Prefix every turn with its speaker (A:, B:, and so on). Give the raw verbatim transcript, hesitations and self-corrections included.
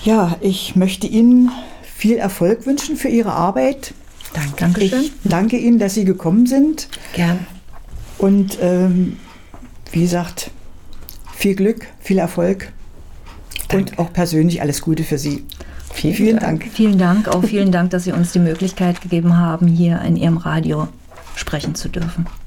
A: Ja, ich möchte Ihnen viel Erfolg wünschen für Ihre Arbeit.
B: Dank, Dankeschön.
A: Ich danke Ihnen, dass Sie gekommen sind.
B: Gern.
A: Und ähm, wie gesagt, viel Glück, viel Erfolg.
B: Danke.
A: Und auch persönlich alles Gute für Sie.
B: Vielen,
A: vielen
B: Dank.
A: Dank.
C: Vielen Dank, auch vielen Dank, dass Sie uns die Möglichkeit gegeben haben, hier in Ihrem Radio sprechen zu dürfen.